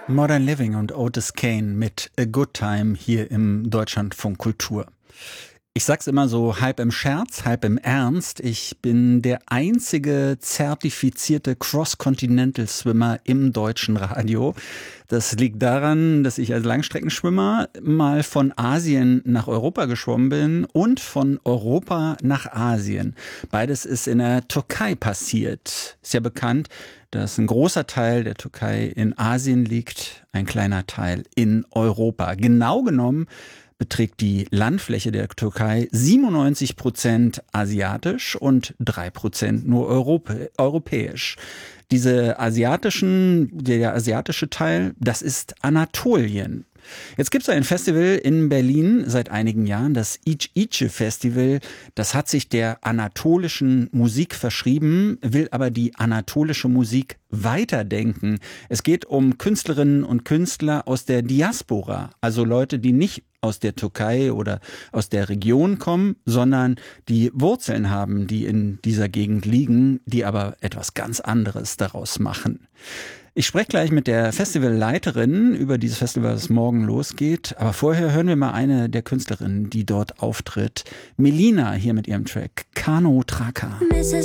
Modern Living und Otis Kane mit A Good Time hier im Deutschlandfunk Kultur. Ich sag's immer so halb im Scherz, halb im Ernst. Ich bin der einzige zertifizierte Cross-Continental Swimmer im deutschen Radio. Das liegt daran, dass ich als Langstreckenschwimmer mal von Asien nach Europa geschwommen bin und von Europa nach Asien. Beides ist in der Türkei passiert. Ist ja bekannt, dass ein großer Teil der Türkei in Asien liegt, ein kleiner Teil in Europa. Genau genommen beträgt die Landfläche der Türkei 97% asiatisch und 3% nur europäisch. Der asiatische Teil, das ist Anatolien. Jetzt gibt es ein Festival in Berlin seit einigen Jahren, das İç-İçe Festival. Das hat sich der anatolischen Musik verschrieben, will aber die anatolische Musik weiterdenken. Es geht um Künstlerinnen und Künstler aus der Diaspora, also Leute, die nicht aus der Türkei oder aus der Region kommen, sondern die Wurzeln haben, die in dieser Gegend liegen, die aber etwas ganz anderes daraus machen. Ich spreche gleich mit der Festivalleiterin über dieses Festival, das morgen losgeht. Aber vorher hören wir mal eine der Künstlerinnen, die dort auftritt. Melina hier mit ihrem Track Kano Traka.